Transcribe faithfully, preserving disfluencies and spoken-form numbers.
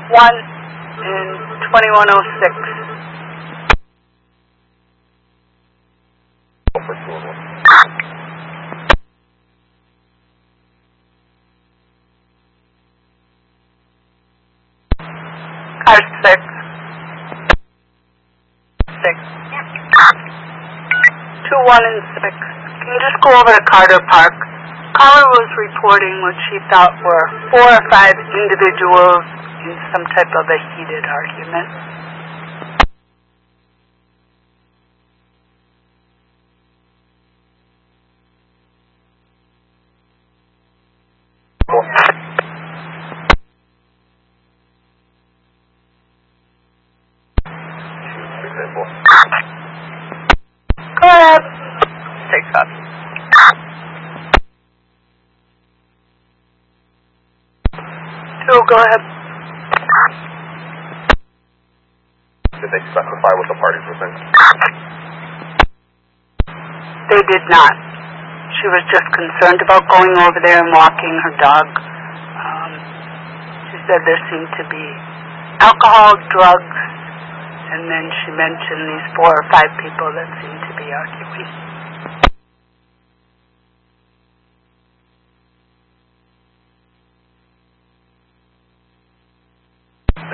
one in twenty-one oh six. Car six. Six. Two, one, and six. Can you just go over to Carter Park? Caller was reporting what she thought were four or five individuals in some type of a heated argument. Go ahead. Six up. Two, go ahead. Did they specify what the parties were saying? They did not. She was just concerned about going over there and walking her dog. Um, she said there seemed to be alcohol, drugs, and then she mentioned these four or five people that seemed to be arguing.